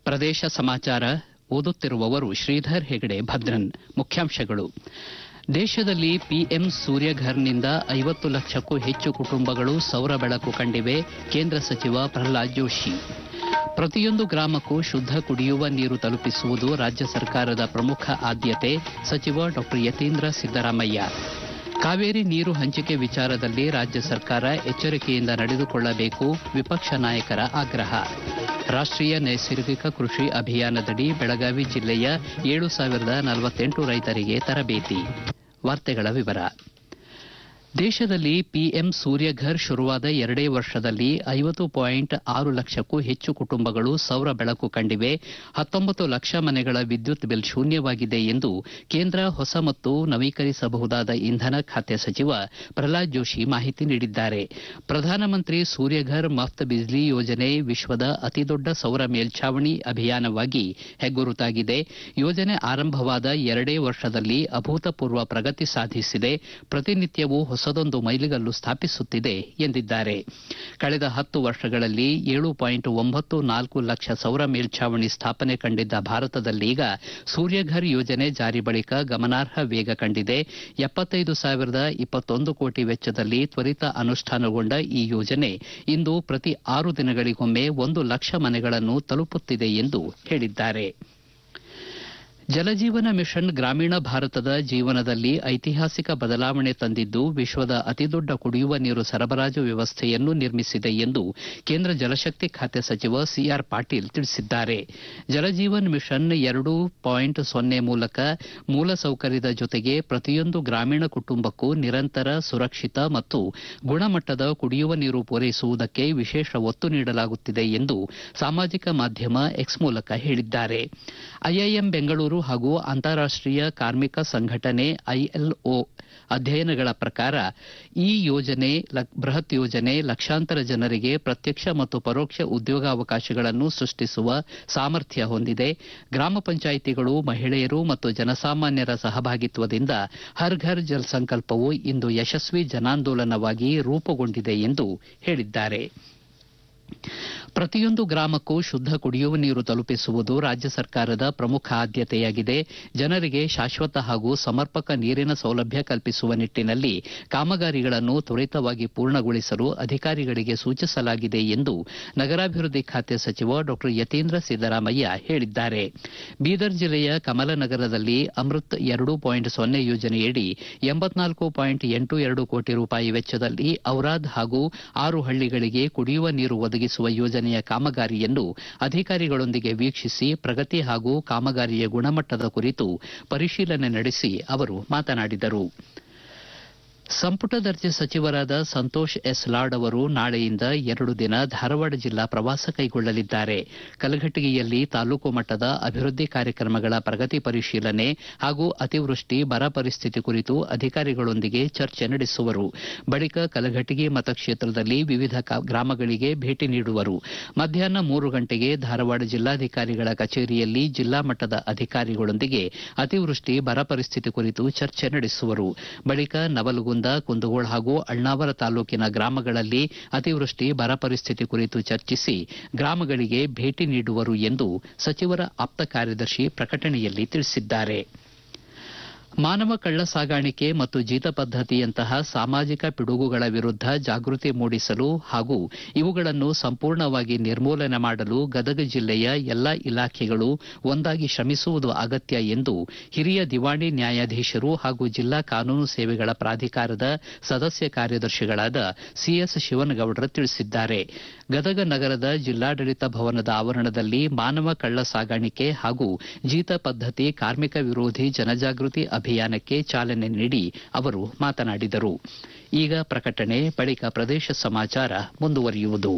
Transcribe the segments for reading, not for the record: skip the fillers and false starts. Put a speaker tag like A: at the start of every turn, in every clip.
A: ಪ್ರದೇಶ ಸಮಾಚಾರ ಓದುತ್ತಿರುವವರು ಶ್ರೀಧರ್ ಹೆಗಡೆ ಭದ್ರನ್. ಮುಖ್ಯಾಂಶಗಳು. ದೇಶದಲ್ಲಿ ಪಿಎಂ ಸೂರ್ಯಘರ್ನಿಂದ 50 ಲಕ್ಷಕ್ಕೂ ಹೆಚ್ಚು ಕುಟುಂಬಗಳು ಸೌರ ಬೆಳಕು ಕಂಡಿವೆ. ಕೇಂದ್ರ ಸಚಿವ ಪ್ರಹ್ಲಾದ್ ಜೋಶಿ. ಪ್ರತಿಯೊಂದು ಗ್ರಾಮಕ್ಕೂ ಶುದ್ಧ ಕುಡಿಯುವ ನೀರು ತಲುಪಿಸುವುದು ರಾಜ್ಯ ಸರ್ಕಾರದ ಪ್ರಮುಖ ಆದ್ಯತೆ. ಸಚಿವ ಡಾ ಯತೀಂದ್ರ ಸಿದ್ದರಾಮಯ್ಯ. ಕಾವೇರಿ ನೀರು ಹಂಚಿಕೆ ವಿಚಾರದಲ್ಲಿ ರಾಜ್ಯ ಸರ್ಕಾರ ಎಚ್ಚರಿಕೆಯಿಂದ ನಡೆದುಕೊಳ್ಳಬೇಕು. ವಿಪಕ್ಷ ನಾಯಕರ ಆಗ್ರಹ. ರಾಷ್ಟೀಯ ನೈಸರ್ಗಿಕ ಕೃಷಿ ಅಭಿಯಾನದಡಿ ಬೆಳಗಾವಿ ಜಿಲ್ಲೆಯ 7,048 ರೈತರಿಗೆ ತರಬೇತಿ. ವಾರ್ತೆಗಳ ವಿವರ. ದೇಶದಲ್ಲಿ ಪಿಎಂ ಸೂರ್ಯಘರ್ ಶುರುವಾದ 2 ವರ್ಷದಲ್ಲಿ 50.6 ಲಕ್ಷಕ್ಕೂ ಹೆಚ್ಚು ಕುಟುಂಬಗಳು ಸೌರ ಬೆಳಕು ಕಂಡಿವೆ. 19 ಲಕ್ಷ ಮನೆಗಳ ವಿದ್ಯುತ್ ಬಿಲ್ ಶೂನ್ಯವಾಗಿದೆ ಎಂದು ಕೇಂದ್ರ ಹೊಸ ಮತ್ತು ನವೀಕರಿಸಬಹುದಾದ ಇಂಧನ ಖಾತೆ ಸಚಿವ ಪ್ರಹ್ಲಾದ್ ಜೋಶಿ ಮಾಹಿತಿ ನೀಡಿದ್ದಾರೆ. ಪ್ರಧಾನಮಂತ್ರಿ ಸೂರ್ಯಘರ್ ಮಫ್ತ್ ಬಿಜ್ಲಿ ಯೋಜನೆ ವಿಶ್ವದ ಅತಿದೊಡ್ಡ ಸೌರ ಮೇಲ್ಛಾವಣಿ ಅಭಿಯಾನವಾಗಿ ಹೆಗ್ಗುರುತಾಗಿದೆ. ಯೋಜನೆ ಆರಂಭವಾದ 2 ವರ್ಷದಲ್ಲಿ ಅಭೂತಪೂರ್ವ ಪ್ರಗತಿ ಸಾಧಿಸಿದೆ. ಪ್ರತಿನಿತ್ಯವೂ ಹೊಸದೊಂದು ಮೈಲಿಗಲ್ಲು ಸ್ಥಾಪಿಸುತ್ತಿದೆ ಎಂದಿದ್ದಾರೆ. ಕಳೆದ 10 ವರ್ಷಗಳಲ್ಲಿ 7.94 ಲಕ್ಷ ಸೌರ ಮೇಲ್ಛಾವಣಿ ಸ್ಥಾಪನೆ ಕಂಡಿದ್ದ ಭಾರತದಲ್ಲೀಗ ಸೂರ್ಯಘರ್ ಯೋಜನೆ ಜಾರಿ ಬಳಿಕ ಗಮನಾರ್ಹ ವೇಗ ಕಂಡಿದೆ. 75,021 ಕೋಟಿ ವೆಚ್ಚದಲ್ಲಿ ತ್ವರಿತ ಅನುಷ್ಠಾನಗೊಂಡ ಈ ಯೋಜನೆ ಇಂದು ಪ್ರತಿ 6 ದಿನಗಳಿಗೊಮ್ಮೆ 1 ಲಕ್ಷ ಮನೆಗಳನ್ನು ತಲುಪುತ್ತಿದೆ ಎಂದು ಹೇಳಿದ್ದಾರೆ. ಜಲಜೀವನ ಮಿಷನ್ ಗ್ರಾಮೀಣ ಭಾರತದ ಜೀವನದಲ್ಲಿ ಐತಿಹಾಸಿಕ ಬದಲಾವಣೆ ತಂದಿದ್ದು ವಿಶ್ವದ ಅತಿದೊಡ್ಡ ಕುಡಿಯುವ ನೀರು ಸರಬರಾಜು ವ್ಯವಸ್ಥೆಯನ್ನು ನಿರ್ಮಿಸಿದೆ ಎಂದು ಕೇಂದ್ರ ಜಲಶಕ್ತಿ ಖಾತೆ ಸಚಿವ ಸಿಆರ್ ಪಾಟೀಲ್ ತಿಳಿಸಿದ್ದಾರೆ. ಜಲಜೀವನ್ ಮಿಷನ್ 2.0 ಮೂಲಕ ಮೂಲಸೌಕರ್ಯದ ಜೊತೆಗೆ ಪ್ರತಿಯೊಂದು ಗ್ರಾಮೀಣ ಕುಟುಂಬಕ್ಕೂ ನಿರಂತರ, ಸುರಕ್ಷಿತ ಮತ್ತು ಗುಣಮಟ್ಟದ ಕುಡಿಯುವ ನೀರು ಪೂರೈಸುವುದಕ್ಕೆ ವಿಶೇಷ ಒತ್ತು ನೀಡಲಾಗುತ್ತಿದೆ ಎಂದು ಸಾಮಾಜಿಕ ಮಾಧ್ಯಮ ಎಕ್ಸ್ ಮೂಲಕ ಹೇಳಿದ್ದಾರೆ. ಐಐಎಂ ಬೆಂಗಳೂರು ಹಾಗೂ ಅಂತಾರಾಷ್ಟೀಯ ಕಾರ್ಮಿಕ ಸಂಘಟನೆ ಐಎಲ್ಒ ಅಧ್ಯಯನಗಳ ಪ್ರಕಾರ ಈ ಬೃಹತ್ ಯೋಜನೆ ಲಕ್ಷಾಂತರ ಜನರಿಗೆ ಪ್ರತ್ಯಕ್ಷ ಮತ್ತು ಪರೋಕ್ಷ ಉದ್ಯೋಗಾವಕಾಶಗಳನ್ನು ಸೃಷ್ಟಿಸುವ ಸಾಮರ್ಥ್ಯ ಹೊಂದಿದೆ. ಗ್ರಾಮ ಪಂಚಾಯಿತಿಗಳು, ಮಹಿಳೆಯರು ಮತ್ತು ಜನಸಾಮಾನ್ಯರ ಸಹಭಾಗಿತ್ವದಿಂದ ಹರ್ ಘರ್ ಜಲ್ ಸಂಕಲ್ಪವು ಇಂದು ಯಶಸ್ವಿ ಜನಾಂದೋಲನವಾಗಿ ರೂಪುಗೊಂಡಿದೆ ಎಂದು ಹೇಳಿದ್ದಾರೆ. ಪ್ರತಿಯೊಂದು ಗ್ರಾಮಕ್ಕೂ ಶುದ್ಧ ಕುಡಿಯುವ ನೀರು ತಲುಪಿಸುವುದು ರಾಜ್ಯ ಸರ್ಕಾರದ ಪ್ರಮುಖ ಆದ್ಯತೆಯಾಗಿದೆ. ಜನರಿಗೆ ಶಾಶ್ವತ ಹಾಗೂ ಸಮರ್ಪಕ ನೀರಿನ ಸೌಲಭ್ಯ ಕಲ್ಪಿಸುವ ನಿಟ್ಟಿನಲ್ಲಿ ಕಾಮಗಾರಿಗಳನ್ನು ತ್ವರಿತವಾಗಿ ಪೂರ್ಣಗೊಳಿಸಲು ಅಧಿಕಾರಿಗಳಿಗೆ ಸೂಚಿಸಲಾಗಿದೆ ಎಂದು ನಗರಾಭಿವೃದ್ಧಿ ಖಾತೆ ಸಚಿವ ಡಾ ಯತೀಂದ್ರ ಸಿದ್ದರಾಮಯ್ಯ ಹೇಳಿದ್ದಾರೆ. ಬೀದರ್ ಜಿಲ್ಲೆಯ ಕಮಲನಗರದಲ್ಲಿ ಅಮೃತ್ 2.0 ಯೋಜನೆಯಡಿ 84.82 ಕೋಟಿ ರೂಪಾಯಿ ವೆಚ್ಚದಲ್ಲಿ ಔರಾದ್ ಹಾಗೂ 6 ಹಳ್ಳಿಗಳಿಗೆ ಕುಡಿಯುವ ನೀರು ಒದಗಿಸುವ ಯೋಜನೆಯ ಕಾಮಗಾರಿಯನ್ನು ಅಧಿಕಾರಿಗಳೊಂದಿಗೆ ವೀಕ್ಷಿಸಿ ಪ್ರಗತಿ ಹಾಗೂ ಕಾಮಗಾರಿಯ ಗುಣಮಟ್ಟದ ಕುರಿತು ಪರಿಶೀಲನೆ ನಡೆಸಿ ಅವರು ಮಾತನಾಡಿದರು. ಸಂಪುಟ ದರ್ಜೆ ಸಚಿವರಾದ ಸಂತೋಷ್ ಎಸ್ ಲಾಡ್ ಅವರು ನಾಳೆಯಿಂದ 2 ದಿನ ಧಾರವಾಡ ಜಿಲ್ಲಾ ಪ್ರವಾಸ ಕೈಗೊಳ್ಳಲಿದ್ದಾರೆ. ಕಲಘಟಗಿಯಲ್ಲಿ ತಾಲೂಕು ಮಟ್ಟದ ಅಭಿವೃದ್ಧಿ ಕಾರ್ಯಕ್ರಮಗಳ ಪ್ರಗತಿ ಪರಿಶೀಲನೆ ಹಾಗೂ ಅತಿವೃಷ್ಟಿ, ಬರ ಪರಿಸ್ಥಿತಿ ಕುರಿತು ಅಧಿಕಾರಿಗಳೊಂದಿಗೆ ಚರ್ಚೆ ನಡೆಸುವರು. ಬಳಿಕ ಕಲಘಟಗಿ ಮತಕ್ಷೇತ್ರದಲ್ಲಿ ವಿವಿಧ ಗ್ರಾಮಗಳಿಗೆ ಭೇಟಿ ನೀಡುವರು. ಮಧ್ಯಾಹ್ನ 3 ಗಂಟೆಗೆ ಧಾರವಾಡ ಜಿಲ್ಲಾಧಿಕಾರಿಗಳ ಕಚೇರಿಯಲ್ಲಿ ಜಿಲ್ಲಾ ಮಟ್ಟದ ಅಧಿಕಾರಿಗಳೊಂದಿಗೆ ಅತಿವೃಷ್ಟಿ, ಬರ ಪರಿಸ್ಥಿತಿ ಕುರಿತು ಚರ್ಚೆ ನಡೆಸುವರು. ಬಳಿಕ ನವಲಗುಂದ, ಕುಂದಗೋಳ ಹಾಗೂ ಅಳ್ನಾವರ ತಾಲೂಕಿನ ಗ್ರಾಮಗಳಲ್ಲಿ ಅತಿವೃಷ್ಟಿ, ಬರ ಪರಿಸ್ಥಿತಿ ಕುರಿತು ಚರ್ಚಿಸಿ ಗ್ರಾಮಗಳಿಗೆ ಭೇಟಿ ನೀಡುವರು ಎಂದು ಸಚಿವರ ಆಪ್ತ ಕಾರ್ಯದರ್ಶಿ ಪ್ರಕಟಣೆಯಲ್ಲಿ ತಿಳಿಸಿದ್ದಾರೆ. ಮಾನವ ಕಳ್ಳ ಸಾಗಾಣಿಕೆ ಮತ್ತು ಜೀತ ಪದ್ದತಿಯಂತಹ ಸಾಮಾಜಿಕ ಪಿಡುಗುಗಳ ವಿರುದ್ಧ ಜಾಗೃತಿ ಮೂಡಿಸಲು ಹಾಗೂ ಇವುಗಳನ್ನು ಸಂಪೂರ್ಣವಾಗಿ ನಿರ್ಮೂಲನೆ ಮಾಡಲು ಗದಗ ಜಿಲ್ಲೆಯ ಎಲ್ಲಾ ಇಲಾಖೆಗಳು ಒಂದಾಗಿ ಶ್ರಮಿಸುವುದು ಅಗತ್ಯ ಎಂದು ಹಿರಿಯ ದಿವಾಣಿ ನ್ಯಾಯಾಧೀಶರು ಹಾಗೂ ಜಿಲ್ಲಾ ಕಾನೂನು ಸೇವೆಗಳ ಪ್ರಾಧಿಕಾರದ ಸದಸ್ಯ ಕಾರ್ಯದರ್ಶಿಗಳಾದ ಸಿಎಸ್ ಶಿವನಗೌಡರ ತಿಳಿಸಿದ್ದಾರೆ. ಗದಗ ನಗರದ ಜಿಲ್ಲಾಡಳಿತ ಭವನದ ಆವರಣದಲ್ಲಿ ಮಾನವ ಕಳ್ಳ ಸಾಗಾಣಿಕೆ ಹಾಗೂ ಜೀತ ಪದ್ದತಿ ಕಾರ್ಮಿಕ ವಿರೋಧಿ ಜನಜಾಗೃತಿ ಅಭಿಯಾನಕ್ಕೆ ಚಾಲನೆ ನೀಡಿ ಅವರು ಮಾತನಾಡಿದರು. ಈಗ ಪ್ರಕಟಣೆ, ಬಳಿಕ ಪ್ರದೇಶ ಸಮಾಚಾರ ಮುಂದುವರಿಯುವುದು.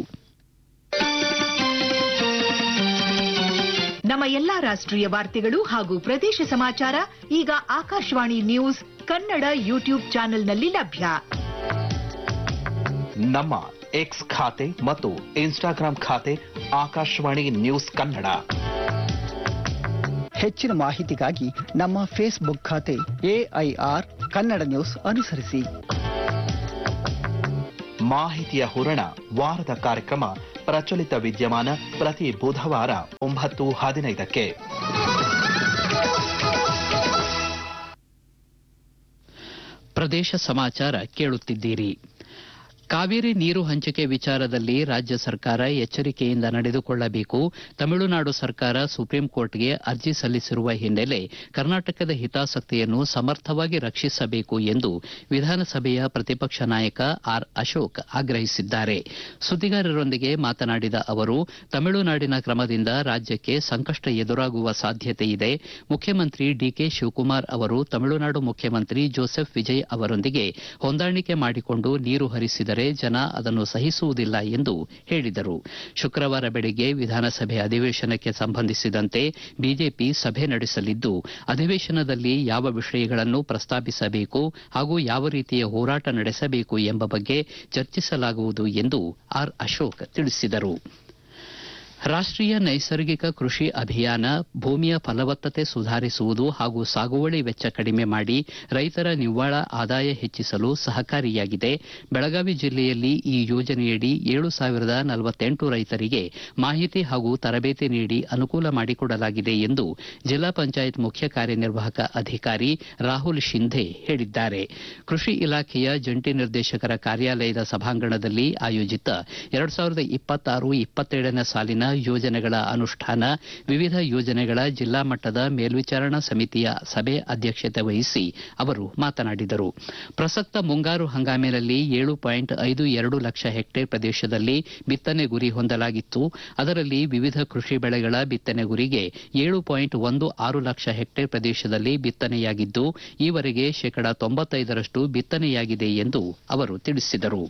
B: ನಮ್ಮ ಎಲ್ಲಾ ರಾಷ್ಟ್ರೀಯ ವಾರ್ತೆಗಳು ಹಾಗೂ ಪ್ರದೇಶ ಸಮಾಚಾರ ಈಗ ಆಕಾಶವಾಣಿ ನ್ಯೂಸ್ ಕನ್ನಡ ಯೂಟ್ಯೂಬ್ ಚಾನೆಲ್ನಲ್ಲಿ ಲಭ್ಯ.
C: ನಮ್ಮ ಎಕ್ಸ್ ಖಾತೆ ಮತ್ತು ಇನ್ಸ್ಟಾಗ್ರಾಂ ಖಾತೆ ಆಕಾಶವಾಣಿ ನ್ಯೂಸ್ ಕನ್ನಡ.
D: ಹೆಚ್ಚಿನ ಮಾಹಿತಿಗಾಗಿ ನಮ್ಮ ಫೇಸ್ಬುಕ್ ಖಾತೆ AIR ಕನ್ನಡ ನ್ಯೂಸ್ ಅನುಸರಿಸಿ.
C: ಮಾಹಿತಿಯ ಹೂರಣ, ವಾರದ ಕಾರ್ಯಕ್ರಮ ಪ್ರಚಲಿತ ವಿದ್ಯಮಾನ ಪ್ರತಿ ಬುಧವಾರ 9:15ಕ್ಕೆ.
A: ಪ್ರದೇಶ ಸಮಾಚಾರ ಕೇಳುತ್ತಿದ್ದೀರಿ. ಕಾವೇರಿ ನೀರು ಹಂಚಿಕೆ ವಿಚಾರದಲ್ಲಿ ರಾಜ್ಯ ಸರ್ಕಾರ ಎಚ್ಚರಿಕೆಯಿಂದ ನಡೆದುಕೊಳ್ಳಬೇಕು. ತಮಿಳುನಾಡು ಸರ್ಕಾರ ಸುಪ್ರೀಂ ಕೋರ್ಟ್ಗೆ ಅರ್ಜಿ ಸಲ್ಲಿಸಿರುವ ಹಿನ್ನೆಲೆ ಕರ್ನಾಟಕದ ಹಿತಾಸಕ್ತಿಯನ್ನು ಸಮರ್ಥವಾಗಿ ರಕ್ಷಿಸಬೇಕು ಎಂದು ವಿಧಾನಸಭೆಯ ಪ್ರತಿಪಕ್ಷ ನಾಯಕ ಆರ್ ಅಶೋಕ್ ಆಗ್ರಹಿಸಿದ್ದಾರೆ. ಸುದ್ದಿಗಾರರೊಂದಿಗೆ ಮಾತನಾಡಿದ ಅವರು, ತಮಿಳುನಾಡಿನ ಕ್ರಮದಿಂದ ರಾಜ್ಯಕ್ಕೆ ಸಂಕಷ್ಟ ಎದುರಾಗುವ ಸಾಧ್ಯತೆ ಇದೆ. ಮುಖ್ಯಮಂತ್ರಿ ಡಿಕೆ ಶಿವಕುಮಾರ್ ಅವರು ತಮಿಳುನಾಡು ಮುಖ್ಯಮಂತ್ರಿ ಜೋಸೆಫ್ ವಿಜಯ್ ಅವರೊಂದಿಗೆ ಹೊಂದಾಣಿಕೆ ಮಾಡಿಕೊಂಡು ನೀರು ಹರಿಸಿದರೆ ಜನ ಅದನ್ನು ಸಹಿಸುವುದಿಲ್ಲ ಎಂದು ಹೇಳಿದರು. ಶುಕ್ರವಾರ ಬೆಳಗ್ಗೆ ವಿಧಾನಸಭೆ ಅಧಿವೇಶನಕ್ಕೆ ಸಂಬಂಧಿಸಿದಂತೆ ಬಿಜೆಪಿ ಸಭೆ ನಡೆಸಲಿದ್ದು, ಅಧಿವೇಶನದಲ್ಲಿ ಯಾವ ವಿಷಯಗಳನ್ನು ಪ್ರಸ್ತಾಪಿಸಬೇಕು ಹಾಗೂ ಯಾವ ರೀತಿಯ ಹೋರಾಟ ನಡೆಸಬೇಕು ಎಂಬ ಬಗ್ಗೆ ಚರ್ಚಿಸಲಾಗುವುದು ಎಂದು ಆರ್ ಅಶೋಕ್ ತಿಳಿಸಿದರು. ರಾಷ್ಟೀಯ ನೈಸರ್ಗಿಕ ಕೃಷಿ ಅಭಿಯಾನ ಭೂಮಿಯ ಫಲವತ್ತತೆ ಸುಧಾರಿಸುವುದು ಹಾಗೂ ಸಾಗುವಳಿ ವೆಚ್ಚ ಕಡಿಮೆ ಮಾಡಿ ರೈತರ ನಿವ್ವಳ ಆದಾಯ ಹೆಚ್ಚಿಸಲು ಸಹಕಾರಿಯಾಗಿದೆ. ಬೆಳಗಾವಿ ಜಿಲ್ಲೆಯಲ್ಲಿ ಈ ಯೋಜನೆಯಡಿ 7,048 ರೈತರಿಗೆ ಮಾಹಿತಿ ಹಾಗೂ ತರಬೇತಿ ನೀಡಿ ಅನುಕೂಲ ಮಾಡಿಕೊಡಲಾಗಿದೆ ಎಂದು ಜಿಲ್ಲಾ ಪಂಚಾಯತ್ ಮುಖ್ಯ ಕಾರ್ಯನಿರ್ವಾಹಕ ಅಧಿಕಾರಿ ರಾಹುಲ್ ಶಿಂಧೆ ಹೇಳಿದ್ದಾರೆ. ಕೃಷಿ ಇಲಾಖೆಯ ಜಂಟಿ ನಿರ್ದೇಶಕರ ಕಾರ್ಯಾಲಯದ ಸಭಾಂಗಣದಲ್ಲಿ ಆಯೋಜಿತ 2026-27ನೇ ಸಾಲಿನ ಯೋಜನೆಗಳ ಅನುಷ್ಠಾನ, ವಿವಿಧ ಯೋಜನೆಗಳ ಜಿಲ್ಲಾ ಮಟ್ಟದ ಮೇಲ್ವಿಚಾರಣಾ ಸಮಿತಿಯ ಸಭೆ ಅಧ್ಯಕ್ಷತೆ ವಹಿಸಿ ಅವರು ಮಾತನಾಡಿದರು. ಪ್ರಸಕ್ತ ಮುಂಗಾರು ಹಂಗಾಮಿನಲ್ಲಿ 7.52 ಲಕ್ಷ ಹೆಕ್ಟೇರ್ ಪ್ರದೇಶದಲ್ಲಿ ಬಿತ್ತನೆ ಗುರಿ ಹೊಂದಲಾಗಿತ್ತು. ಅದರಲ್ಲಿ ವಿವಿಧ ಕೃಷಿ ಬೆಳೆಗಳ ಬಿತ್ತನೆ ಗುರಿಗೆ 7.16 ಲಕ್ಷ ಹೆಕ್ಟೇರ್ ಪ್ರದೇಶದಲ್ಲಿ ಬಿತ್ತನೆಯಾಗಿದ್ದು, ಈವರೆಗೆ 95% ಬಿತ್ತನೆಯಾಗಿದೆ ಎಂದು ಅವರು ತಿಳಿಸಿದರು.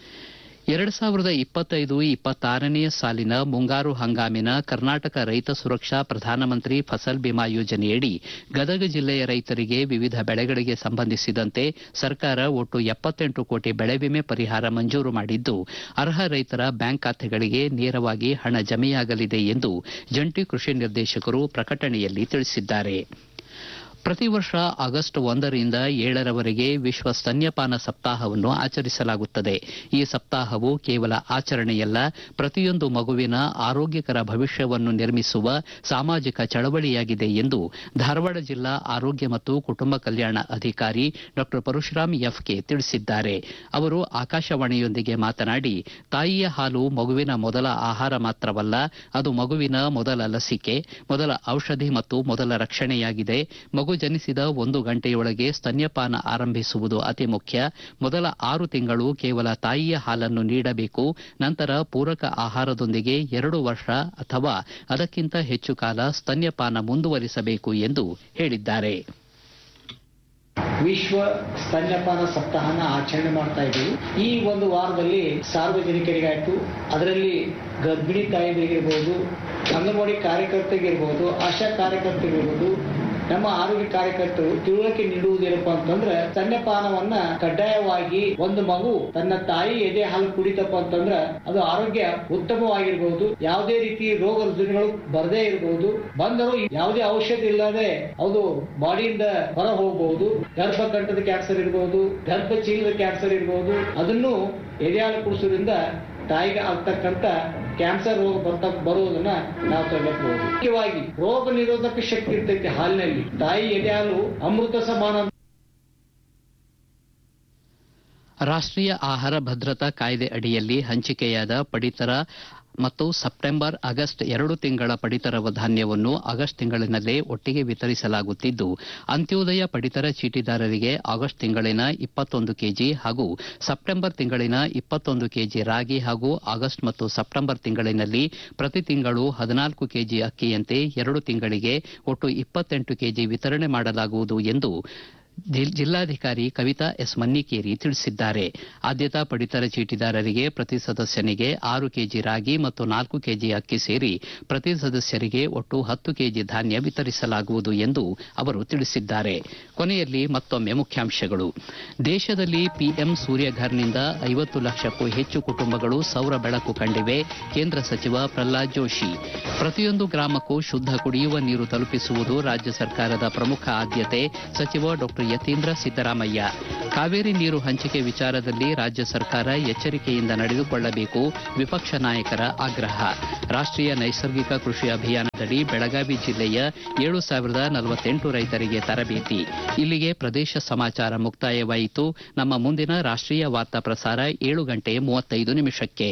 A: 2025-26ನೇ ಸಾಲಿನ ಮುಂಗಾರು ಹಂಗಾಮಿನ ಕರ್ನಾಟಕ ರೈತ ಸುರಕ್ಷಾ ಪ್ರಧಾನಮಂತ್ರಿ ಫಸಲ್ ಬಿಮಾ ಯೋಜನೆಯಡಿ ಗದಗ ಜಿಲ್ಲೆಯ ರೈತರಿಗೆ ವಿವಿಧ ಬೆಳೆಗಳಿಗೆ ಸಂಬಂಧಿಸಿದಂತೆ ಸರ್ಕಾರ ಒಟ್ಟು 78 ಕೋಟಿ ಬೆಳೆ ವಿಮೆ ಪರಿಹಾರ ಮಂಜೂರು ಮಾಡಿದ್ದು, ಅರ್ಹ ರೈತರ ಬ್ಯಾಂಕ್ ಖಾತೆಗಳಿಗೆ ನೇರವಾಗಿ ಹಣ ಜಮೆಯಾಗಲಿದೆ ಎಂದು ಜಂಟಿ ಕೃಷಿ ನಿರ್ದೇಶಕರು ಪ್ರಕಟಣೆಯಲ್ಲಿ ತಿಳಿಸಿದ್ದಾರೆ. ಪ್ರತಿ ವರ್ಷ ಆಗಸ್ಟ್ 1ರಿಂದ 7ರವರೆಗೆ ವಿಶ್ವ ಸ್ತನ್ಯಪಾನ ಸಪ್ತಾಹವನ್ನು ಆಚರಿಸಲಾಗುತ್ತದೆ. ಈ ಸಪ್ತಾಹವು ಕೇವಲ ಆಚರಣೆಯಲ್ಲ, ಪ್ರತಿಯೊಂದು ಮಗುವಿನ ಆರೋಗ್ಯಕರ ಭವಿಷ್ಯವನ್ನು ನಿರ್ಮಿಸುವ ಸಾಮಾಜಿಕ ಚಳವಳಿಯಾಗಿದೆ ಎಂದು ಧಾರವಾಡ ಜಿಲ್ಲಾ ಆರೋಗ್ಯ ಮತ್ತು ಕುಟುಂಬ ಕಲ್ಯಾಣ ಅಧಿಕಾರಿ ಡಾ ಪರಶುರಾಮ್ ಎಫ್ಕೆ ತಿಳಿಸಿದ್ದಾರೆ. ಅವರು ಆಕಾಶವಾಣಿಯೊಂದಿಗೆ ಮಾತನಾಡಿ, ತಾಯಿಯ ಹಾಲು ಮಗುವಿನ ಮೊದಲ ಆಹಾರ ಮಾತ್ರವಲ್ಲ, ಅದು ಮಗುವಿನ ಮೊದಲ ಲಸಿಕೆ, ಮೊದಲ ಔಷಧಿ ಮತ್ತು ಮೊದಲ ರಕ್ಷಣೆಯಾಗಿದೆ. ಮಗು ಜನಿಸಿದ 1 ಗಂಟೆಯೊಳಗೆ ಸ್ತನ್ಯಪಾನ ಆರಂಭಿಸುವುದು ಅತಿ ಮುಖ್ಯ. ಮೊದಲ 6 ತಿಂಗಳು ಕೇವಲ ತಾಯಿಯ ಹಾಲನ್ನು ನೀಡಬೇಕು. ನಂತರ ಪೂರಕ ಆಹಾರದೊಂದಿಗೆ 2 ವರ್ಷ ಅಥವಾ ಅದಕ್ಕಿಂತ ಹೆಚ್ಚು ಕಾಲ ಸ್ತನ್ಯಪಾನ ಮುಂದುವರಿಸಬೇಕು ಎಂದು ಹೇಳಿದ್ದಾರೆ.
E: ವಿಶ್ವ ಸ್ತನ್ಯಪಾನ ಸಪ್ತಾಹನ ಆಚರಣೆ ಮಾಡ್ತಾ ಇದ್ದೀವಿ. ಈ ಒಂದು ವಾರದಲ್ಲಿ ಸಾರ್ವಜನಿಕರಿಗಾಯ್ತು, ಅದರಲ್ಲಿ ಗರ್ಭಿಣಿ ತಾಯಿಗಳಿಗಿರ್ಬೋದು, ಅಂಗನವಾಡಿ ಕಾರ್ಯಕರ್ತರಿಗಿರ್ಬೋದು, ಆಶಾ ಕಾರ್ಯಕರ್ತರಿಗಿರ್ಬೋದು, ನಮ್ಮ ಆರೋಗ್ಯ ಕಾರ್ಯಕರ್ತರು ತಿಳುವಳಿಕೆ ನೀಡುವುದೇನಪ್ಪ ಅಂತಂದ್ರೆ, ಸ್ತನ್ಯಪಾನವನ್ನ ಕಡ್ಡಾಯವಾಗಿ ಒಂದು ಮಗು ತನ್ನ ತಾಯಿ ಎದೆ ಹಾಲು ಕುಡಿತಪ್ಪ ಅಂತಂದ್ರೆ ಅದು ಆರೋಗ್ಯ ಉತ್ತಮವಾಗಿರ್ಬಹುದು, ಯಾವುದೇ ರೀತಿ ರೋಗ ರುಜಿನಗಳು ಬರದೇ ಇರಬಹುದು, ಬಂದರೂ ಯಾವುದೇ ಔಷಧಿ ಇಲ್ಲದೆ ಅದು ಬಾಡಿಯಿಂದ ಹೊರ ಹೋಗಬಹುದು. ಗರ್ಭಕಂಠದ ಕ್ಯಾನ್ಸರ್ ಇರಬಹುದು, ಗರ್ಭಚೀಲದ ಕ್ಯಾನ್ಸರ್ ಇರಬಹುದು, ಅದನ್ನು ಎದೆ ಹಾಲು ಕುಡಿಸೋದ್ರಿಂದ ತಾಯಿಗೆ ಆಗ್ತಕ್ಕಂಥ ಕ್ಯಾನ್ಸರ್ ರೋಗ ಬರುವುದನ್ನ ನಾವು ತಡೆಗಟ್ಟಬಹುದು. ಮುಖ್ಯವಾಗಿ ರೋಗ ನಿರೋಧಕ ಶಕ್ತಿ ಇರ್ತೈತಿ ಹಾಲಿನಲ್ಲಿ. ತಾಯಿ ಎದೆ ಹಾಲು ಅಮೃತ ಸಮಾನ.
A: ರಾಷ್ಟೀಯ ಆಹಾರ ಭದ್ರತಾ ಕಾಯ್ದೆ ಅಡಿಯಲ್ಲಿ ಹಂಚಿಕೆಯಾದ ಪಡಿತರ ಮತ್ತು ಸೆಪ್ಟೆಂಬರ್ ಆಗಸ್ಟ್ 2 ತಿಂಗಳ ಪಡಿತರ ಧಾನ್ಯವನ್ನು ಆಗಸ್ಟ್ ತಿಂಗಳಿನಲ್ಲೇ ಒಟ್ಟಿಗೆ ವಿತರಿಸಲಾಗುತ್ತಿದ್ದು, ಅಂತ್ಯೋದಯ ಪಡಿತರ ಚೀಟಿದಾರರಿಗೆ ಆಗಸ್ಟ್ ತಿಂಗಳಿನ 21 ಕೆಜಿ ಹಾಗೂ ಸೆಪ್ಟೆಂಬರ್ ತಿಂಗಳಿನ 21 ಕೆಜಿ ರಾಗಿ ಹಾಗೂ ಆಗಸ್ಟ್ ಮತ್ತು ಸೆಪ್ಟೆಂಬರ್ ತಿಂಗಳಿನಲ್ಲಿ ಪ್ರತಿ ತಿಂಗಳು 14 ಕೆಜಿ ಅಕ್ಕಿಯಂತೆ 2 ತಿಂಗಳಿಗೆ ಒಟ್ಟು 28 ಕೆಜಿ ವಿತರಣೆ ಮಾಡಲಾಗುವುದು ಎಂದು ಜಿಲ್ಲಾಧಿಕಾರಿ ಕವಿತಾ ಎಸ್ ಮನ್ನಿಕೇರಿ ತಿಳಿಸಿದ್ದಾರೆ. ಆದ್ಯತಾ ಪಡಿತರ ಚೀಟಿದಾರರಿಗೆ ಪ್ರತಿ ಸದಸ್ಯನಿಗೆ 6 ಕೆಜಿ ರಾಗಿ ಮತ್ತು 4 ಕೆಜಿ ಅಕ್ಕಿ ಸೇರಿ ಪ್ರತಿ ಸದಸ್ಯರಿಗೆ ಒಟ್ಟು 10 ಕೆಜಿ ಧಾನ್ಯ ವಿತರಿಸಲಾಗುವುದು ಎಂದು ಅವರು ತಿಳಿಸಿದ್ದಾರೆ. ಕೊನೆಯಲ್ಲಿ ಮತ್ತೊಮ್ಮೆ ಮುಖ್ಯಾಂಶಗಳು. ದೇಶದಲ್ಲಿ ಪಿಎಂ ಸೂರ್ಯಘರ್ನಿಂದ 50 ಲಕ್ಷಕ್ಕೂ ಹೆಚ್ಚು ಕುಟುಂಬಗಳು ಸೌರ ಬೆಳಕು ಕಂಡಿವೆ. ಕೇಂದ್ರ ಸಚಿವ ಪ್ರಹ್ಲಾದ್ ಜೋಶಿ. ಪ್ರತಿಯೊಂದು ಗ್ರಾಮಕ್ಕೂ ಶುದ್ಧ ಕುಡಿಯುವ ನೀರು ತಲುಪಿಸುವುದು ರಾಜ್ಯ ಸರ್ಕಾರದ ಪ್ರಮುಖ ಆದ್ಯತೆ. ಸಚಿವ ಡಾ ಡಾಕ್ಟರ್ ಯತೀಂದ್ರ ಸಿದ್ದರಾಮಯ್ಯ. ಕಾವೇರಿ ನೀರು ಹಂಚಿಕೆ ವಿಚಾರದಲ್ಲಿ ರಾಜ್ಯ ಸರ್ಕಾರ ಎಚ್ಚರಿಕೆಯಿಂದ ನಡೆದುಕೊಳ್ಳಬೇಕು, ವಿಪಕ್ಷ ನಾಯಕರ ಆಗ್ರಹ. ರಾಷ್ಟ್ರೀಯ ನೈಸರ್ಗಿಕ ಕೃಷಿ ಅಭಿಯಾನದಡಿ ಬೆಳಗಾವಿ ಜಿಲ್ಲೆಯ 7,048 ರೈತರಿಗೆ ತರಬೇತಿ. ಇಲ್ಲಿಗೆ ಪ್ರದೇಶ ಸಮಾಚಾರ ಮುಕ್ತಾಯವಾಯಿತು. ನಮ್ಮ ಮುಂದಿನ ರಾಷ್ಟ್ರೀಯ ವಾರ್ತಾ ಪ್ರಸಾರ 7:35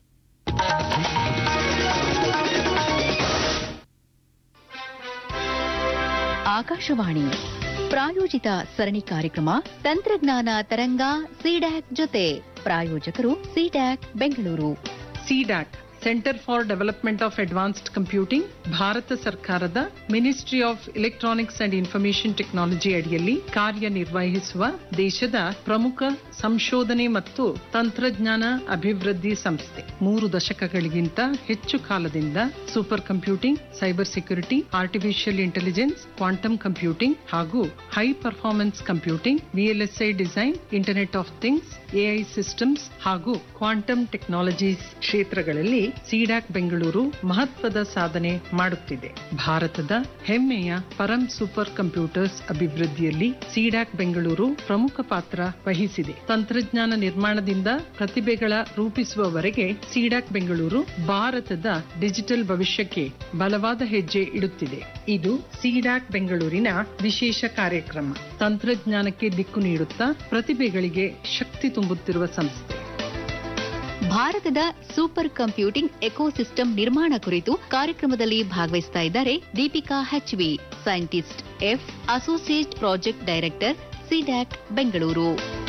F: ಆಕಾಶವಾಣಿ ಪ್ರಾಯೋಜಿತ ಸರಣಿ ಕಾರ್ಯಕ್ರಮ ತಂತ್ರಜ್ಞಾನ ತರಂಗ ಸಿಡ್ಯಾಕ್ ಜೊತೆ. ಪ್ರಾಯೋಜಕರು CDAC Bengaluru.
G: CDAC centre for development of advanced computing Bharat ಸರ್ಕಾರದ ministry of electronics and information technology ಅಡಿಯಲ್ಲಿ ಕಾರ್ಯನಿರ್ವಹಿಸುವ ದೇಶದ ಪ್ರಮುಖ ಸಂಶೋಧನೆ ಮತ್ತು ತಂತ್ರಜ್ಞಾನ ಅಭಿವೃದ್ಧಿ ಸಂಸ್ಥೆ. 3 ದಶಕಗಳಿಗಿಂತ ಹೆಚ್ಚು ಕಾಲದಿಂದ super computing, cyber security, artificial intelligence, quantum computing ಹಾಗೂ high performance computing, VLSI design, internet of things, AI systems ಹಾಗೂ ಕ್ವಾಂಟಮ್ ಟೆಕ್ನಾಲಜೀಸ್ ಕ್ಷೇತ್ರಗಳಲ್ಲಿ ಸಿಡ್ಯಾಕ್ ಬೆಂಗಳೂರು ಮಹತ್ವದ ಸಾಧನೆ ಮಾಡುತ್ತಿದೆ. ಭಾರತದ ಹೆಮ್ಮೆಯ ಪರಂ ಸೂಪರ್ ಕಂಪ್ಯೂಟರ್ಸ್ ಅಭಿವೃದ್ಧಿಯಲ್ಲಿ ಸಿಡ್ಯಾಕ್ ಬೆಂಗಳೂರು ಪ್ರಮುಖ ಪಾತ್ರ ವಹಿಸಿದೆ. ತಂತ್ರಜ್ಞಾನ ನಿರ್ಮಾಣದಿಂದ ಪ್ರತಿಭೆಗಳ ರೂಪಿಸುವವರೆಗೆ ಸಿಡ್ಯಾಕ್ ಬೆಂಗಳೂರು ಭಾರತದ ಡಿಜಿಟಲ್ ಭವಿಷ್ಯಕ್ಕೆ ಬಲವಾದ ಹೆಜ್ಜೆ ಇಡುತ್ತಿದೆ. ಇದು ಸಿಡ್ಯಾಕ್ ಬೆಂಗಳೂರಿನ ವಿಶೇಷ ಕಾರ್ಯಕ್ರಮ. ತಂತ್ರಜ್ಞಾನಕ್ಕೆ ದಿಕ್ಕು ನೀಡುತ್ತಾ ಪ್ರತಿಭೆಗಳಿಗೆ ಶಕ್ತಿ ತುಂಬುತ್ತಿರುವ ಸಂಸ್ಥೆ.
F: ಭಾರತದ ಸೂಪರ್ ಕಂಪ್ಯೂಟಿಂಗ್ ಎಕೋಸಿಸ್ಟಮ್ ನಿರ್ಮಾಣ ಕುರಿತು ಕಾರ್ಯಕ್ರಮದಲ್ಲಿ ಭಾಗವಹಿಸ್ತಾ ಇದ್ದಾರೆ Deepika H V, scientist F, associate project director, CDAC Bengaluru.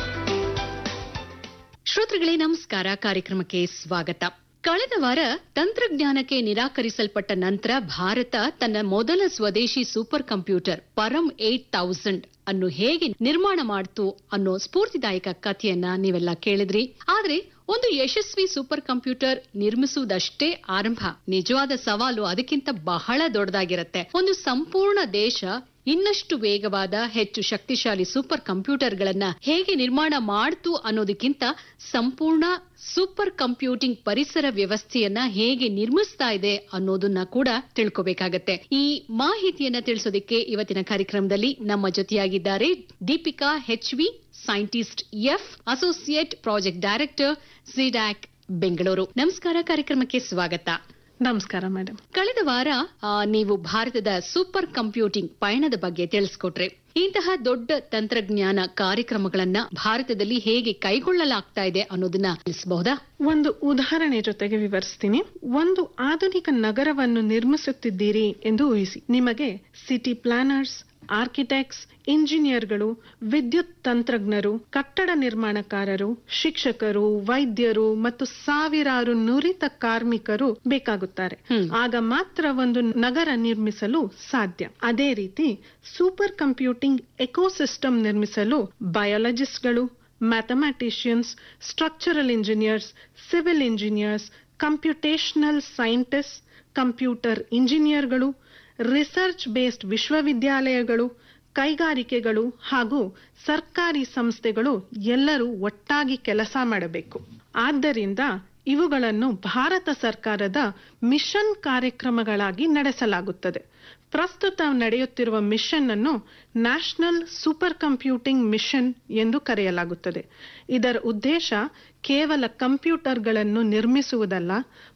H: ಶ್ರೋತೃಗಳೇ ನಮಸ್ಕಾರ. ಕಾರ್ಯಕ್ರಮಕ್ಕೆ ಸ್ವಾಗತ. ಕಳೆದ ವಾರ ತಂತ್ರಜ್ಞಾನಕ್ಕೆ ನಿರಾಕರಿಸಲ್ಪಟ್ಟ ನಂತರ ಭಾರತ ತನ್ನ ಮೊದಲ ಸ್ವದೇಶಿ ಸೂಪರ್ ಕಂಪ್ಯೂಟರ್ ಪರಂ 8000 ಅನ್ನು ಹೇಗೆ ನಿರ್ಮಾಣ ಮಾಡಿತು ಅನ್ನೋ ಸ್ಫೂರ್ತಿದಾಯಕ ಕಥೆಯನ್ನ ನೀವೆಲ್ಲ ಕೇಳಿದ್ರಿ. ಆದ್ರೆ ಒಂದು ಯಶಸ್ವಿ ಸೂಪರ್ ಕಂಪ್ಯೂಟರ್ ನಿರ್ಮಿಸುವುದಷ್ಟೇ ಆರಂಭ. ನಿಜವಾದ ಸವಾಲು ಅದಕ್ಕಿಂತ ಬಹಳ ದೊಡ್ಡದಾಗಿರುತ್ತೆ. ಒಂದು ಸಂಪೂರ್ಣ ದೇಶ ಇನ್ನಷ್ಟು ವೇಗವಾದ, ಹೆಚ್ಚು ಶಕ್ತಿಶಾಲಿ ಸೂಪರ್ ಕಂಪ್ಯೂಟರ್ಗಳನ್ನ ಹೇಗೆ ನಿರ್ಮಾಣ ಮಾಡ್ತು ಅನ್ನೋದಕ್ಕಿಂತ ಸಂಪೂರ್ಣ ಸೂಪರ್ ಕಂಪ್ಯೂಟಿಂಗ್ ಪರಿಸರ ವ್ಯವಸ್ಥೆಯನ್ನ ಹೇಗೆ ನಿರ್ಮಿಸ್ತಾ ಇದೆ ಅನ್ನೋದನ್ನ ಕೂಡ ತಿಳ್ಕೋಬೇಕಾಗತ್ತೆ. ಈ ಮಾಹಿತಿಯನ್ನ ತಿಳಿಸೋದಕ್ಕೆ ಇವತ್ತಿನ ಕಾರ್ಯಕ್ರಮದಲ್ಲಿ ನಮ್ಮ ಜೊತೆಯಾಗಿದ್ದಾರೆ Deepika H V, scientist F, associate project director, CDAC Bengaluru. ನಮಸ್ಕಾರ, ಕಾರ್ಯಕ್ರಮಕ್ಕೆ ಸ್ವಾಗತ.
G: ನಮಸ್ಕಾರ ಮೇಡಮ್.
H: ಕಳೆದ ವಾರ ನೀವು ಭಾರತದ ಸೂಪರ್ ಕಂಪ್ಯೂಟಿಂಗ್ ಪಯಣದ ಬಗ್ಗೆ ತಿಳಿಸ್ಕೊಟ್ರೆ. ಇಂತಹ ದೊಡ್ಡ ತಂತ್ರಜ್ಞಾನ ಕಾರ್ಯಕ್ರಮಗಳನ್ನ ಭಾರತದಲ್ಲಿ ಹೇಗೆ ಕೈಗೊಳ್ಳಲಾಗ್ತಾ ಇದೆ ಅನ್ನೋದನ್ನ ತಿಳಿಸಬಹುದಾ?
I: ಒಂದು ಉದಾಹರಣೆ ಜೊತೆಗೆ ವಿವರಿಸ್ತೀನಿ. ಒಂದು ಆಧುನಿಕ ನಗರವನ್ನು ನಿರ್ಮಿಸುತ್ತಿದ್ದೀರಿ ಎಂದು ಊಹಿಸಿ. ನಿಮಗೆ ಸಿಟಿ ಪ್ಲಾನರ್ಸ್, ಆರ್ಕಿಟೆಕ್ಟ್ಸ್, ಇಂಜಿನಿಯರ್ಗಳು, ವಿದ್ಯುತ್ ತಂತ್ರಜ್ಞರು, ಕಟ್ಟಡ ನಿರ್ಮಾಣಕಾರರು, ಶಿಕ್ಷಕರು, ವೈದ್ಯರು ಮತ್ತು ಸಾವಿರಾರು ನುರಿತ ಕಾರ್ಮಿಕರು ಬೇಕಾಗುತ್ತಾರೆ. ಆಗ ಮಾತ್ರ ಒಂದು ನಗರ ನಿರ್ಮಿಸಲು ಸಾಧ್ಯ. ಅದೇ ರೀತಿ ಸೂಪರ್ ಕಂಪ್ಯೂಟಿಂಗ್ ಎಕೋಸಿಸ್ಟಮ್ ನಿರ್ಮಿಸಲು ಬಯಾಲಜಿಸ್ಟ್ಗಳು, ಮ್ಯಾಥಮ್ಯಾಟಿಷಿಯನ್ಸ್, structural engineers, civil engineers, computational scientist, computer ಇಂಜಿನಿಯರ್ಗಳು, ರಿಸರ್ಚ್ ಬೇಸ್ಡ್ ವಿಶ್ವವಿದ್ಯಾಲಯಗಳು, ಕೈಗಾರಿಕೆಗಳು ಹಾಗೂ ಸರ್ಕಾರಿ ಸಂಸ್ಥೆಗಳು ಎಲ್ಲರೂ ಒಟ್ಟಾಗಿ ಕೆಲಸ ಮಾಡಬೇಕು. ಆದ್ದರಿಂದ ಇವುಗಳನ್ನು ಭಾರತ ಸರ್ಕಾರದ ಮಿಷನ್ ಕಾರ್ಯಕ್ರಮಗಳಾಗಿ ನಡೆಸಲಾಗುತ್ತದೆ. ಪ್ರಸ್ತುತ ನಡೆಯುತ್ತಿರುವ ಮಿಷನ್ ಅನ್ನು ನ್ಯಾಷನಲ್ ಸೂಪರ್ ಕಂಪ್ಯೂಟಿಂಗ್ ಮಿಷನ್ ಎಂದು ಕರೆಯಲಾಗುತ್ತದೆ. ಇದರ ಉದ್ದೇಶ ಕೇವಲ ಕಂಪ್ಯೂಟರ್ಗಳನ್ನು ನಿರ್ಮಿಸುವುದಲ್ಲ,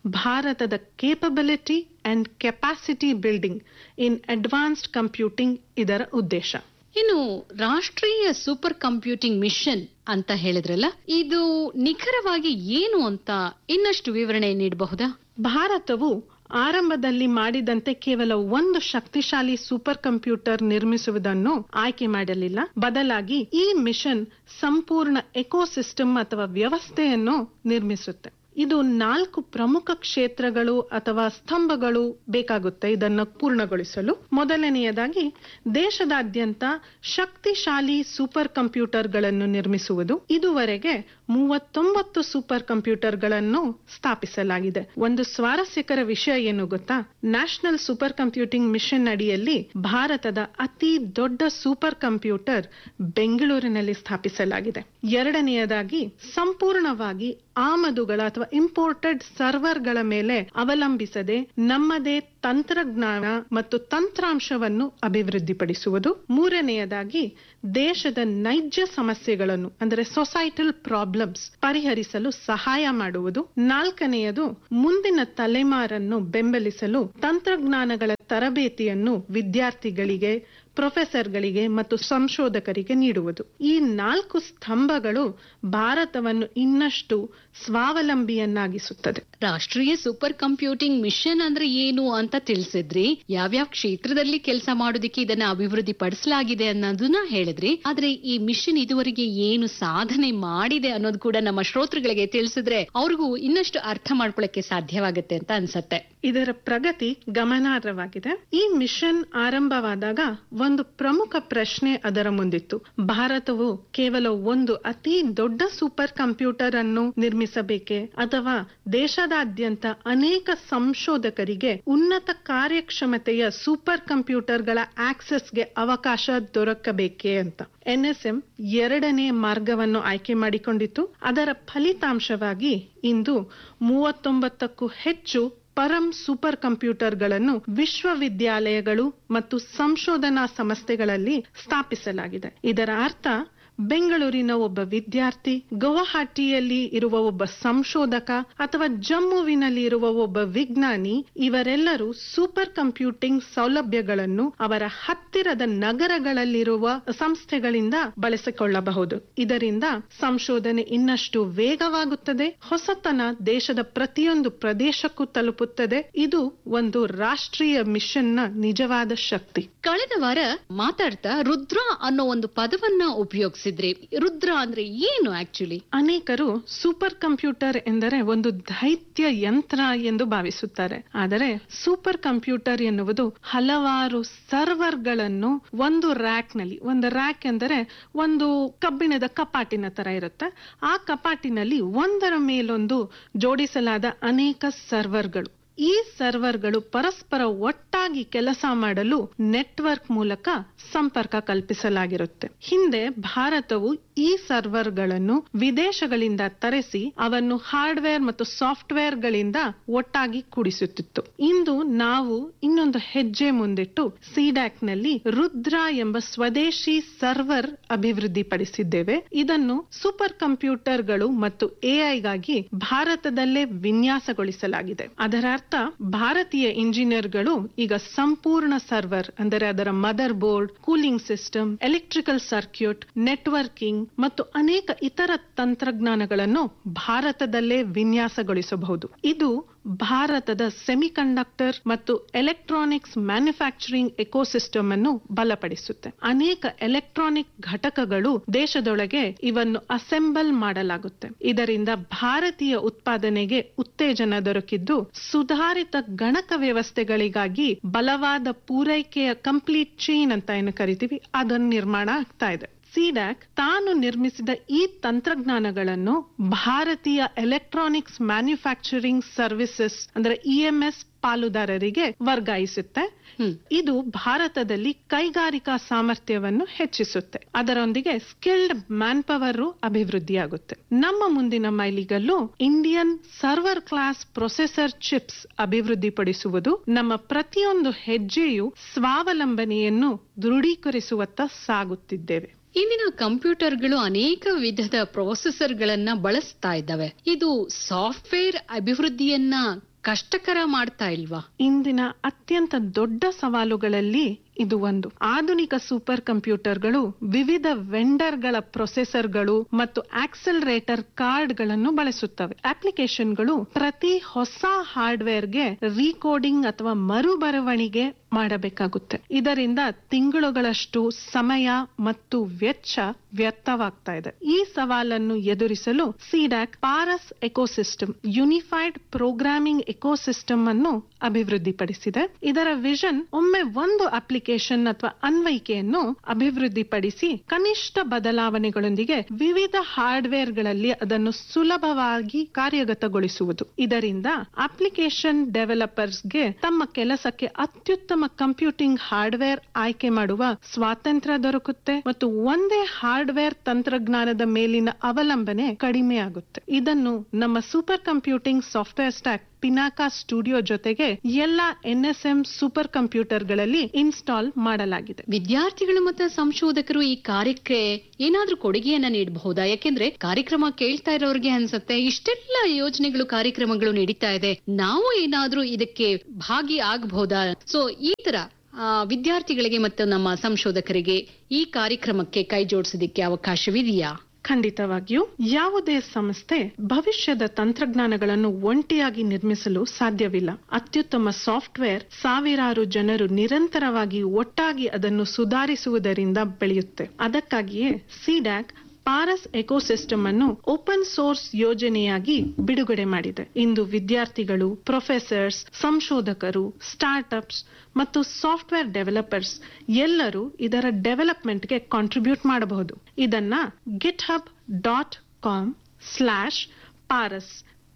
I: ಭಾರತದ capability and capacity building in advanced computing ಇದರ ಉದ್ದೇಶ.
H: ಇನ್ನು ರಾಷ್ಟ್ರೀಯ ಸೂಪರ್ ಕಂಪ್ಯೂಟಿಂಗ್ ಮಿಷನ್ ಅಂತ ಹೇಳಿದ್ರಲ್ಲ, ಇದು ನಿಖರವಾಗಿ ಏನು ಅಂತ ಇನ್ನಷ್ಟು ವಿವರಣೆ ನೀಡಬಹುದಾ?
I: ಭಾರತವು ಆರಂಭದಲ್ಲಿ ಮಾಡಿದಂತೆ ಕೇವಲ ಒಂದು ಶಕ್ತಿಶಾಲಿ ಸೂಪರ್ ಕಂಪ್ಯೂಟರ್ ನಿರ್ಮಿಸುವುದನ್ನು ಆಯ್ಕೆ ಮಾಡಲಿಲ್ಲ. ಬದಲಾಗಿ ಈ ಮಿಷನ್ ಸಂಪೂರ್ಣ ಎಕೋಸಿಸ್ಟಮ್ ಅಥವಾ ವ್ಯವಸ್ಥೆಯನ್ನು ನಿರ್ಮಿಸುತ್ತೆ. ಇದು 4 ಪ್ರಮುಖ ಕ್ಷೇತ್ರಗಳು ಅಥವಾ ಸ್ತಂಭಗಳು ಬೇಕಾಗುತ್ತೆ ಇದನ್ನು ಪೂರ್ಣಗೊಳಿಸಲು. ಮೊದಲನೆಯದಾಗಿ ದೇಶದಾದ್ಯಂತ ಶಕ್ತಿಶಾಲಿ ಸೂಪರ್ ಕಂಪ್ಯೂಟರ್ಗಳನ್ನು ನಿರ್ಮಿಸುವುದು. ಇದುವರೆಗೆ 39 ಸೂಪರ್ ಕಂಪ್ಯೂಟರ್ಗಳನ್ನು ಸ್ಥಾಪಿಸಲಾಗಿದೆ. ಒಂದು ಸ್ವಾರಸ್ಯಕರ ವಿಷಯ ಏನು ಗೊತ್ತಾ? ನ್ಯಾಷನಲ್ ಸೂಪರ್ ಕಂಪ್ಯೂಟಿಂಗ್ ಮಿಷನ್ ಅಡಿಯಲ್ಲಿ ಭಾರತದ ಅತಿ ದೊಡ್ಡ ಸೂಪರ್ ಕಂಪ್ಯೂಟರ್ ಬೆಂಗಳೂರಿನಲ್ಲಿ ಸ್ಥಾಪಿಸಲಾಗಿದೆ. ಎರಡನೆಯದಾಗಿ ಸಂಪೂರ್ಣವಾಗಿ ಆಮದುಗಳ ಅಥವಾ ಇಂಪೋರ್ಟೆಡ್ ಸರ್ವರ್ಗಳ ಮೇಲೆ ಅವಲಂಬಿಸದೆ ನಮ್ಮದೇ ತಂತ್ರಜ್ಞಾನ ಮತ್ತು ತಂತ್ರಾಂಶವನ್ನು ಅಭಿವೃದ್ಧಿಪಡಿಸುವುದು. ಮೂರನೆಯದಾಗಿ ದೇಶದ ನೈಜ ಸಮಸ್ಯೆಗಳನ್ನು ಅಂದರೆ ಸೊಸೈಟಲ್ ಪ್ರಾಬ್ಲಮ್ಸ್ ಪರಿಹರಿಸಲು ಸಹಾಯ ಮಾಡುವುದು. ನಾಲ್ಕನೆಯದು ಮುಂದಿನ ತಲೆಮಾರನ್ನು ಬೆಂಬಲಿಸಲು ತಂತ್ರಜ್ಞಾನಗಳ ತರಬೇತಿಯನ್ನು ವಿದ್ಯಾರ್ಥಿಗಳಿಗೆ, ಪ್ರೊಫೆಸರ್ಗಳಿಗೆ ಮತ್ತು ಸಂಶೋಧಕರಿಗೆ ನೀಡುವುದು. ಈ 4 ಸ್ತಂಭಗಳು ಭಾರತವನ್ನು ಇನ್ನಷ್ಟು ಸ್ವಾವಲಂಬಿಯನ್ನಾಗಿಸುತ್ತದೆ.
H: ರಾಷ್ಟ್ರೀಯ ಸೂಪರ್ ಕಂಪ್ಯೂಟಿಂಗ್ ಮಿಷನ್ ಅಂದ್ರೆ ಏನು ಅಂತ ತಿಳಿಸಿದ್ರಿ, ಯಾವ್ಯಾವ ಕ್ಷೇತ್ರದಲ್ಲಿ ಕೆಲಸ ಮಾಡೋದಕ್ಕೆ ಇದನ್ನ ಅಭಿವೃದ್ಧಿ ಪಡಿಸಲಾಗಿದೆ ಅನ್ನೋದನ್ನ ಹೇಳಿದ್ರಿ. ಆದ್ರೆ ಈ ಮಿಷನ್ ಇದುವರೆಗೆ ಏನು ಸಾಧನೆ ಮಾಡಿದೆ ಅನ್ನೋದು ಕೂಡ ನಮ್ಮ ಶ್ರೋತೃಗಳಿಗೆ ತಿಳಿಸಿದ್ರೆ ಅವ್ರಿಗೂ ಇನ್ನಷ್ಟು ಅರ್ಥ ಮಾಡ್ಕೊಳ್ಳಕ್ಕೆ ಸಾಧ್ಯವಾಗುತ್ತೆ ಅಂತ ಅನ್ಸತ್ತೆ.
I: ಇದರ ಪ್ರಗತಿ ಗಮನಾರ್ಹವಾಗಿದೆ. ಈ ಮಿಷನ್ ಆರಂಭವಾದಾಗ ಒಂದು ಪ್ರಮುಖ ಪ್ರಶ್ನೆ ಅದರ ಮುಂದಿತ್ತು. ಭಾರತವು ಕೇವಲ ಒಂದು ಅತಿ ದೊಡ್ಡ ಸೂಪರ್ ಕಂಪ್ಯೂಟರ್ ಅನ್ನು ನಿರ್ಮಿಸಬೇಕೆ ಅಥವಾ ದೇಶದಾದ್ಯಂತ ಅನೇಕ ಸಂಶೋಧಕರಿಗೆ ಉನ್ನತ ಕಾರ್ಯಕ್ಷಮತೆಯ ಸೂಪರ್ ಕಂಪ್ಯೂಟರ್ಗಳ ಆಕ್ಸೆಸ್ಗೆ ಅವಕಾಶ ದೊರಕಬೇಕೆ ಅಂತ. NSM ಎರಡನೇ ಮಾರ್ಗವನ್ನು ಆಯ್ಕೆ ಮಾಡಿಕೊಂಡಿತ್ತು. ಅದರ ಫಲಿತಾಂಶವಾಗಿ ಇಂದು 39ಕ್ಕೂ ಹೆಚ್ಚು ಪರಂ ಸೂಪರ್ ಕಂಪ್ಯೂಟರ್ಗಳನ್ನು ವಿಶ್ವವಿದ್ಯಾಲಯಗಳು ಮತ್ತು ಸಂಶೋಧನಾ ಸಂಸ್ಥೆಗಳಲ್ಲಿ ಸ್ಥಾಪಿಸಲಾಗಿದೆ. ಇದರ ಅರ್ಥ ಬೆಂಗಳೂರಿನ ಒಬ್ಬ ವಿದ್ಯಾರ್ಥಿ, ಗುವಾಹಟಿಯಲ್ಲಿ ಇರುವ ಒಬ್ಬ ಸಂಶೋಧಕ ಅಥವಾ ಜಮ್ಮುವಿನಲ್ಲಿ ಇರುವ ಒಬ್ಬ ವಿಜ್ಞಾನಿ ಇವರೆಲ್ಲರೂ ಸೂಪರ್ ಕಂಪ್ಯೂಟಿಂಗ್ ಸೌಲಭ್ಯಗಳನ್ನು ಅವರ ಹತ್ತಿರದ ನಗರಗಳಲ್ಲಿರುವ ಸಂಸ್ಥೆಗಳಿಂದ ಬಳಸಿಕೊಳ್ಳಬಹುದು. ಇದರಿಂದ ಸಂಶೋಧನೆ ಇನ್ನಷ್ಟು ವೇಗವಾಗುತ್ತದೆ, ಹೊಸತನ ದೇಶದ ಪ್ರತಿಯೊಂದು ಪ್ರದೇಶಕ್ಕೂ ತಲುಪುತ್ತದೆ. ಇದು ಒಂದು ರಾಷ್ಟ್ರೀಯ ಮಿಷನ್ನ ನಿಜವಾದ ಶಕ್ತಿ.
H: ಕಳೆದ ವಾರ ಮಾತಾಡ್ತಾ ರುದ್ರ ಅನ್ನೋ ಒಂದು ಪದವನ್ನ ಉಪಯೋಗಿಸಿ. ರುದ್ರ ಅಂದ್ರೆ ಏನು ಆಕ್ಚುಲಿ?
I: ಅನೇಕರು ಸೂಪರ್ ಕಂಪ್ಯೂಟರ್ ಎಂದರೆ ಒಂದು ದೈತ್ಯ ಯಂತ್ರ ಎಂದು ಭಾವಿಸುತ್ತಾರೆ. ಆದರೆ ಸೂಪರ್ ಕಂಪ್ಯೂಟರ್ ಎನ್ನುವುದು ಹಲವಾರು ಸರ್ವರ್ಗಳನ್ನು ಒಂದು ರ್ಯಾಕ್ ಎಂದರೆ ಒಂದು ಕಬ್ಬಿಣದ ಕಪಾಟಿನ ತರ ಇರುತ್ತೆ. ಆ ಕಪಾಟಿನಲ್ಲಿ ಒಂದರ ಮೇಲೊಂದು ಜೋಡಿಸಲಾದ ಅನೇಕ ಸರ್ವರ್ಗಳು. ಈ ಸರ್ವರ್ಗಳು ಪರಸ್ಪರ ಒಟ್ಟಾಗಿ ಕೆಲಸ ಮಾಡಲು ನೆಟ್ವರ್ಕ್ ಮೂಲಕ ಸಂಪರ್ಕ ಕಲ್ಪಿಸಲಾಗಿರುತ್ತೆ. ಹಿಂದೆ ಭಾರತವು ಈ ಸರ್ವರ್ಗಳನ್ನು ವಿದೇಶಗಳಿಂದ ತರಿಸಿ ಅವನ್ನು ಹಾರ್ಡ್ವೇರ್ ಮತ್ತು ಸಾಫ್ಟ್ವೇರ್ ಗಳಿಂದ ಒಟ್ಟಾಗಿ ಕೂಡಿಸುತ್ತಿತ್ತು. ಇಂದು ನಾವು ಇನ್ನೊಂದು ಹೆಜ್ಜೆ ಮುಂದಿಟ್ಟು ಸಿಡ್ಯಾಕ್ ನಲ್ಲಿ ರುದ್ರ ಎಂಬ ಸ್ವದೇಶಿ ಸರ್ವರ್ ಅಭಿವೃದ್ಧಿಪಡಿಸಿದ್ದೇವೆ. ಇದನ್ನು ಸೂಪರ್ ಕಂಪ್ಯೂಟರ್ಗಳು ಮತ್ತು ಎಐಗಾಗಿ ಭಾರತದಲ್ಲೇ ವಿನ್ಯಾಸಗೊಳಿಸಲಾಗಿದೆ. ಅದರ ಅರ್ಥ ಭಾರತೀಯ ಇಂಜಿನಿಯರ್ಗಳು ಈಗ ಸಂಪೂರ್ಣ ಸರ್ವರ್ ಅಂದರೆ ಅದರ mother board, cooling system, electrical circuit, networking ಮತ್ತು ಅನೇಕ ಇತರ ತಂತ್ರಜ್ಞಾನಗಳನ್ನು ಭಾರತದಲ್ಲೇ ವಿನ್ಯಾಸಗೊಳಿಸಬಹುದು. ಇದು ಭಾರತದ ಸೆಮಿಕಂಡಕ್ಟರ್ ಮತ್ತು ಎಲೆಕ್ಟ್ರಾನಿಕ್ಸ್ ಮ್ಯಾನುಫ್ಯಾಕ್ಚರಿಂಗ್ ಎಕೋಸಿಸ್ಟಮ್ ಅನ್ನು ಬಲಪಡಿಸುತ್ತೆ. ಅನೇಕ ಎಲೆಕ್ಟ್ರಾನಿಕ್ ಘಟಕಗಳು ದೇಶದೊಳಗೆ ಇವನ್ನು ಅಸೆಂಬಲ್ ಮಾಡಲಾಗುತ್ತೆ. ಇದರಿಂದ ಭಾರತೀಯ ಉತ್ಪಾದನೆಗೆ ಉತ್ತೇಜನ ದೊರಕಿದ್ದು ಸುಧಾರಿತ ಗಣಕ ವ್ಯವಸ್ಥೆಗಳಿಗಾಗಿ ಬಲವಾದ ಪೂರೈಕೆಯ ಕಂಪ್ಲೀಟ್ ಚೈನ್ ಅಂತ ಏನು ಕರಿತೀವಿ ಅದನ್ನು ನಿರ್ಮಾಣ ಆಗ್ತಾ ಇದೆ. ಸಿಡ್ಯಾಕ್ ತಾನು ನಿರ್ಮಿಸಿದ ಈ ತಂತ್ರಜ್ಞಾನಗಳನ್ನು ಭಾರತೀಯ ಎಲೆಕ್ಟ್ರಾನಿಕ್ಸ್ ಮ್ಯಾನುಫ್ಯಾಕ್ಚರಿಂಗ್ ಸರ್ವಿಸಸ್ ಅಂದ್ರೆ EMS ಪಾಲುದಾರರಿಗೆ ವರ್ಗಾಯಿಸುತ್ತೆ. ಇದು ಭಾರತದಲ್ಲಿ ಕೈಗಾರಿಕಾ ಸಾಮರ್ಥ್ಯವನ್ನು ಹೆಚ್ಚಿಸುತ್ತೆ. ಅದರೊಂದಿಗೆ ಸ್ಕಿಲ್ಡ್ ಮ್ಯಾನ್ ಪವರ್ ಅಭಿವೃದ್ಧಿಯಾಗುತ್ತೆ. ನಮ್ಮ ಮುಂದಿನ ಮೈಲಿಗಲ್ಲು Indian server class processor chips ಅಭಿವೃದ್ಧಿಪಡಿಸುವುದು ನಮ್ಮ ಪ್ರತಿಯೊಂದು ಹೆಜ್ಜೆಯು ಸ್ವಾವಲಂಬನೆಯನ್ನು ದೃಢೀಕರಿಸುವತ್ತ ಸಾಗುತ್ತಿದ್ದೇವೆ.
H: ಇಂದಿನ ಕಂಪ್ಯೂಟರ್ಗಳು ಅನೇಕ ವಿಧದ ಪ್ರೊಸೆಸರ್ಗಳನ್ನ ಬಳಸ್ತಾ ಇದ್ದಾವೆ. ಇದು ಸಾಫ್ಟ್ವೇರ್ ಅಭಿವೃದ್ಧಿಯನ್ನ ಕಷ್ಟಕರ ಮಾಡ್ತಾ ಇಲ್ವಾ?
I: ಇಂದಿನ ಅತ್ಯಂತ ದೊಡ್ಡ ಸವಾಲುಗಳಲ್ಲಿ ಇದು ಒಂದು. ಆಧುನಿಕ ಸೂಪರ್ ಕಂಪ್ಯೂಟರ್ಗಳು ವಿವಿಧ ವೆಂಡರ್ಗಳ ಪ್ರೊಸೆಸರ್ಗಳು ಮತ್ತು ಆಕ್ಸೆಲರೇಟರ್ ಕಾರ್ಡ್ಗಳನ್ನು ಬಳಸುತ್ತವೆ. ಅಪ್ಲಿಕೇಶನ್ಗಳು ಪ್ರತಿ ಹೊಸ ಹಾರ್ಡ್ವೇರ್ಗೆ ರೀಕೋಡಿಂಗ್ ಅಥವಾ ಮರುಬರವಣಿಗೆ ಮಾಡಬೇಕಾಗುತ್ತೆ. ಇದರಿಂದ ತಿಂಗಳುಗಳಷ್ಟು ಸಮಯ ಮತ್ತು ವೆಚ್ಚ ವ್ಯರ್ಥವಾಗ್ತಾ ಇದೆ. ಈ ಸವಾಲನ್ನು ಎದುರಿಸಲು CDAC Paras ecosystem unified programming ecosystem ಅನ್ನು ಅಭಿವೃದ್ಧಿಪಡಿಸಿದೆ. ಇದರ ವಿಷನ್ ಒಮ್ಮೆ ಒಂದು ಅಪ್ಲಿಕೇಶನ್ ಅಪ್ಲಿಕೇಶನ್ ಅಥವಾ ಅನ್ವಯಿಕೆಯನ್ನು ಅಭಿವೃದ್ಧಿಪಡಿಸಿ ಕನಿಷ್ಠ ಬದಲಾವಣೆಗಳೊಂದಿಗೆ ವಿವಿಧ ಹಾರ್ಡ್ವೇರ್ಗಳಲ್ಲಿ ಅದನ್ನು ಸುಲಭವಾಗಿ ಕಾರ್ಯಗತಗೊಳಿಸುವುದು. ಇದರಿಂದ ಅಪ್ಲಿಕೇಶನ್ ಡೆವಲಪರ್ಸ್ಗೆ ತಮ್ಮ ಕೆಲಸಕ್ಕೆ ಅತ್ಯುತ್ತಮ ಕಂಪ್ಯೂಟಿಂಗ್ ಹಾರ್ಡ್ವೇರ್ ಆಯ್ಕೆ ಮಾಡುವ ಸ್ವಾತಂತ್ರ್ಯ ದೊರಕುತ್ತೆ ಮತ್ತು ಒಂದೇ ಹಾರ್ಡ್ವೇರ್ ತಂತ್ರಜ್ಞಾನದ ಮೇಲಿನ ಅವಲಂಬನೆ ಕಡಿಮೆಯಾಗುತ್ತೆ. ಇದನ್ನು ನಮ್ಮ super computing software stack Pinaka studio ಜೊತೆಗೆ ಎಲ್ಲ NSM ಸೂಪರ್ ಕಂಪ್ಯೂಟರ್ಗಳಲ್ಲಿ ಇನ್ಸ್ಟಾಲ್ ಮಾಡಲಾಗಿದೆ.
H: ವಿದ್ಯಾರ್ಥಿಗಳು ಮತ್ತು ಸಂಶೋಧಕರು ಈ ಕಾರ್ಯಕ್ಕೆ ಏನಾದ್ರೂ ಕೊಡುಗೆಯನ್ನ ನೀಡಬಹುದಾ? ಯಾಕೆಂದ್ರೆ ಕಾರ್ಯಕ್ರಮ ಕೇಳ್ತಾ ಇರೋರಿಗೆ ಅನ್ಸುತ್ತೆ ಇಷ್ಟೆಲ್ಲ ಯೋಜನೆಗಳು ಕಾರ್ಯಕ್ರಮಗಳು ನಡೀತಾ ಇದೆ, ನಾವು ಏನಾದ್ರೂ ಇದಕ್ಕೆ ಭಾಗಿ ಆಗಬಹುದಾ? ಸೊ ಈ ತರ ವಿದ್ಯಾರ್ಥಿಗಳಿಗೆ ಮತ್ತು ನಮ್ಮ ಸಂಶೋಧಕರಿಗೆ ಈ ಕಾರ್ಯಕ್ರಮಕ್ಕೆ ಕೈ ಜೋಡಿಸೋದಕ್ಕೆ ಅವಕಾಶವಿದೆಯಾ?
I: ಖಂಡಿತವಾಗಿಯೂ. ಯಾವುದೇ ಸಂಸ್ಥೆ ಭವಿಷ್ಯದ ತಂತ್ರಜ್ಞಾನಗಳನ್ನು ಒಂಟಿಯಾಗಿ ನಿರ್ಮಿಸಲು ಸಾಧ್ಯವಿಲ್ಲ. ಅತ್ಯುತ್ತಮ ಸಾಫ್ಟ್ವೇರ್ ಸಾವಿರಾರು ಜನರು ನಿರಂತರವಾಗಿ ಒಟ್ಟಾಗಿ ಅದನ್ನು ಸುಧಾರಿಸುವುದರಿಂದ ಬೆಳೆಯುತ್ತೆ. ಅದಕ್ಕಾಗಿಯೇ ಸಿಡ್ಯಾಕ್ ಪಾರಸ್ ಎಕೋಸಿಸ್ಟಮ್ ಅನ್ನು ಓಪನ್ ಸೋರ್ಸ್ ಯೋಜನೆಯಾಗಿ ಬಿಡುಗಡೆ ಮಾಡಿದೆ. ಇಂದು ವಿದ್ಯಾರ್ಥಿಗಳು, ಪ್ರೊಫೆಸರ್ಸ್, ಸಂಶೋಧಕರು, ಸ್ಟಾರ್ಟ್ಅಪ್ಸ್ ಮತ್ತು ಸಾಫ್ಟ್ವೇರ್ ಡೆವಲಪರ್ಸ್ ಎಲ್ಲರೂ ಇದರ ಡೆವಲಪ್ಮೆಂಟ್ಗೆ ಕಾಂಟ್ರಿಬ್ಯೂಟ್ ಮಾಡಬಹುದು. ಇದನ್ನ github.com/paras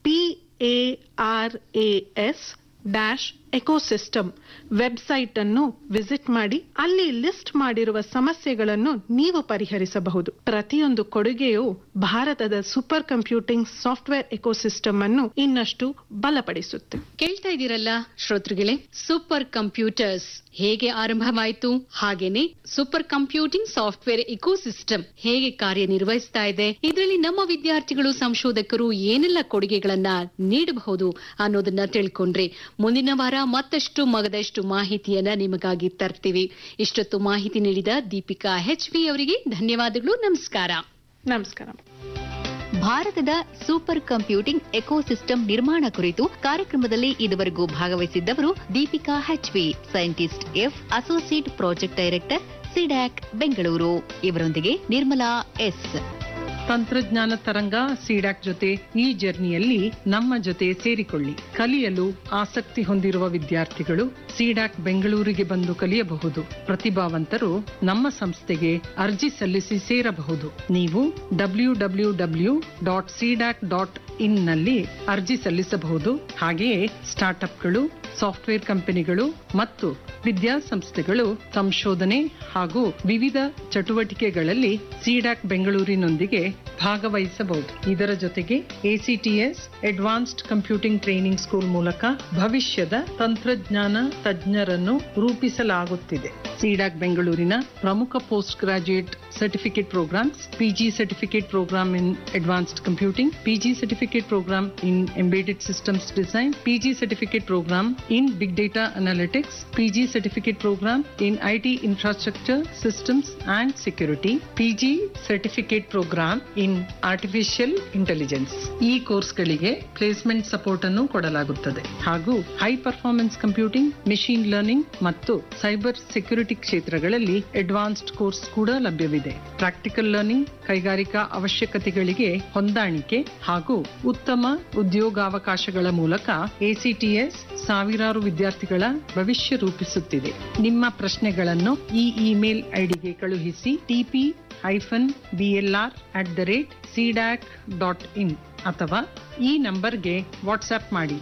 I: PARAS-ecosystem ವೆಬ್ಸೈಟ್ ಅನ್ನು ವಿಸಿಟ್ ಮಾಡಿ ಅಲ್ಲಿ ಲಿಸ್ಟ್ ಮಾಡಿರುವ ಸಮಸ್ಯೆಗಳನ್ನು ನೀವು ಪರಿಹರಿಸಬಹುದು. ಪ್ರತಿಯೊಂದು ಕೊಡುಗೆಯು ಭಾರತದ ಸೂಪರ್ ಕಂಪ್ಯೂಟಿಂಗ್ ಸಾಫ್ಟ್ವೇರ್ ಎಕೋಸಿಸ್ಟಮ್ ಅನ್ನು ಇನ್ನಷ್ಟು ಬಲಪಡಿಸುತ್ತೆ.
H: ಕೇಳ್ತಾ ಇದ್ದೀರಲ್ಲ ಶ್ರೋತೃಗಳೇ, ಸೂಪರ್ ಕಂಪ್ಯೂಟರ್ಸ್ ಹೇಗೆ ಆರಂಭವಾಯಿತು, ಹಾಗೇನೆ ಸೂಪರ್ ಕಂಪ್ಯೂಟಿಂಗ್ ಸಾಫ್ಟ್ವೇರ್ ಎಕೋಸಿಸ್ಟಮ್ ಹೇಗೆ ಕಾರ್ಯನಿರ್ವಹಿಸ್ತಾ ಇದೆ, ಇದರಲ್ಲಿ ನಮ್ಮ ವಿದ್ಯಾರ್ಥಿಗಳು, ಸಂಶೋಧಕರು ಏನೆಲ್ಲ ಕೊಡುಗೆಗಳನ್ನ ನೀಡಬಹುದು ಅನ್ನೋದನ್ನ ತಿಳ್ಕೊಂಡ್ರೆ ಮುಂದಿನ ವಾರ ಮತ್ತಷ್ಟು ಮಗದಷ್ಟು ಮಾಹಿತಿಯನ್ನ ನಿಮಗಾಗಿ ತರ್ತೀವಿ. ಇಷ್ಟೊತ್ತು ಮಾಹಿತಿ ನೀಡಿದ ದೀಪಿಕಾ HV ಅವರಿಗೆ ಧನ್ಯವಾದಗಳು. ನಮಸ್ಕಾರ.
I: ನಮಸ್ಕಾರ.
F: ಭಾರತದ ಸೂಪರ್ ಕಂಪ್ಯೂಟಿಂಗ್ ಎಕೋಸಿಸ್ಟಮ್ ನಿರ್ಮಾಣ ಕುರಿತು ಕಾರ್ಯಕ್ರಮದಲ್ಲಿ ಇದುವರೆಗೂ ಭಾಗವಹಿಸಿದ್ದವರು Deepika HV, scientist F, associate project director, CDAC Bengaluru. ಇವರೊಂದಿಗೆ ನಿರ್ಮಲಾ S.
G: ತಂತ್ರಜ್ಞಾನ ತರಂಗ ಸಿಡ್ಯಾಕ್ ಜೊತೆ ಈ ಜರ್ನಿಯಲ್ಲಿ ನಮ್ಮ ಜೊತೆ ಸೇರಿಕೊಳ್ಳಿ. ಕಲಿಯಲು ಆಸಕ್ತಿ ಹೊಂದಿರುವ ವಿದ್ಯಾರ್ಥಿಗಳು ಸಿಡ್ಯಾಕ್ ಬೆಂಗಳೂರಿಗೆ ಬಂದು ಕಲಿಯಬಹುದು. ಪ್ರತಿಭಾವಂತರು ನಮ್ಮ ಸಂಸ್ಥೆಗೆ ಅರ್ಜಿ ಸಲ್ಲಿಸಿ ಸೇರಬಹುದು. ನೀವು www.cdac.in ನಲ್ಲಿ ಅರ್ಜಿ ಸಲ್ಲಿಸಬಹುದು. ಹಾಗೆಯೇ ಸ್ಟಾರ್ಟ್ಅಪ್ಗಳು, ಸಾಫ್ಟ್ವೇರ್ ಕಂಪನಿಗಳು ಮತ್ತು ವಿದ್ಯಾಸಂಸ್ಥೆಗಳು ಸಂಶೋಧನೆ ಹಾಗೂ ವಿವಿಧ ಚಟುವಟಿಕೆಗಳಲ್ಲಿ ಸಿಡ್ಯಾಕ್ ಬೆಂಗಳೂರಿನೊಂದಿಗೆ ಭಾಗವಹಿಸಬಹುದು. ಇದರ ಜೊತೆಗೆ ACTS advanced computing training school ಮೂಲಕ ಭವಿಷ್ಯದ ತಂತ್ರಜ್ಞಾನ ತಜ್ಞರನ್ನು ರೂಪಿಸಲಾಗುತ್ತಿದೆ. ಸಿಡ್ಯಾಕ್ ಬೆಂಗಳೂರಿನ ಪ್ರಮುಖ post graduate certificate programmes, PG certificate program in advanced computing, PG certificate program in embedded systems design, PG certificate program in Big Data Analytics, PG Certificate Program in IT Infrastructure Systems and Security, PG Certificate Program in Artificial Intelligence. ಈ ಕೋರ್ಸ್ಗಳಿಗೆ placement support ಅನ್ನು ಕೊಡಲಾಗುತ್ತದೆ. ಹಾಗೂ high performance computing, machine learning ಮತ್ತು cyber security ಕ್ಷೇತ್ರಗಳಲ್ಲಿ advanced course ಕೂಡ ಲಭ್ಯವಿದೆ. Practical learning, ಕೈಗಾರಿಕಾ ಅವಶ್ಯಕತೆಗಳಿಗೆ ಹೊಂದಾಣಿಕೆ ಹಾಗೂ ಉತ್ತಮ ಉದ್ಯೋಗಾವಕಾಶಗಳ ಮೂಲಕ ACTS ಸಾವಿರಾರು ವಿದ್ಯಾರ್ಥಿಗಳ ಭವಿಷ್ಯ ರೂಪಿಸುತ್ತಿದೆ. ನಿಮ್ಮ ಪ್ರಶ್ನೆಗಳನ್ನು ಈ ಇಮೇಲ್ ಐಡಿಗೆ ಕಳುಹಿಸಿ tp-blr@cdac.in ಅಥವಾ ಈ ನಂಬರ್ಗೆ ವಾಟ್ಸ್ಆಪ್ ಮಾಡಿ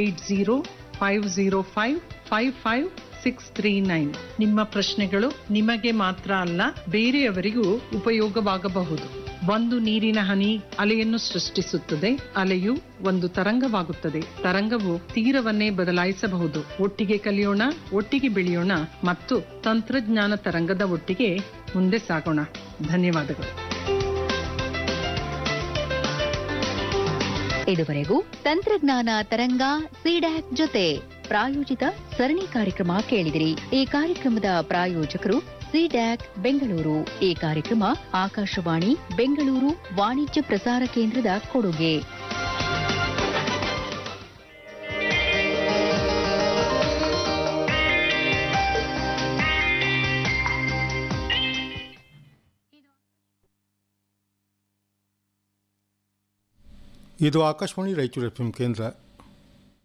G: 8050555639. ನಿಮ್ಮ ಪ್ರಶ್ನೆಗಳು ನಿಮಗೆ ಮಾತ್ರ ಅಲ್ಲ, ಬೇರೆಯವರಿಗೂ ಉಪಯೋಗವಾಗಬಹುದು. ಒಂದು ನೀರಿನ ಹನಿ ಅಲೆಯನ್ನು ಸೃಷ್ಟಿಸುತ್ತದೆ. ಅಲೆಯು ಒಂದು ತರಂಗವಾಗುತ್ತದೆ. ತರಂಗವು ತೀರವನ್ನೇ ಬದಲಾಯಿಸಬಹುದು. ಒಟ್ಟಿಗೆ ಕಲಿಯೋಣ, ಒಟ್ಟಿಗೆ ಬೆಳೆಯೋಣ ಮತ್ತು ತಂತ್ರಜ್ಞಾನ ತರಂಗದ ಒಟ್ಟಿಗೆ ಮುಂದೆ ಸಾಗೋಣ. ಧನ್ಯವಾದಗಳು.
F: ಇದುವರೆಗೂ ತಂತ್ರಜ್ಞಾನ ತರಂಗ ಸಿಡ್ಯಾಕ್ ಜೊತೆ ಪ್ರಾಯೋಜಿತ ಸರಣಿ ಕಾರ್ಯಕ್ರಮ ಕೇಳಿದಿರಿ. ಈ ಕಾರ್ಯಕ್ರಮದ ಪ್ರಾಯೋಜಕರು ಸಿಡ್ಯಾಕ್ ಬೆಂಗಳೂರು. ಈ ಕಾರ್ಯಕ್ರಮ ಆಕಾಶವಾಣಿ ಬೆಂಗಳೂರು ವಾಣಿಜ್ಯ ಪ್ರಸಾರ ಕೇಂದ್ರದ ಕೊಡುಗೆ.
J: ಇದು ಆಕಾಶವಾಣಿ ರಾಯಚೂರು FM ಕೇಂದ್ರ.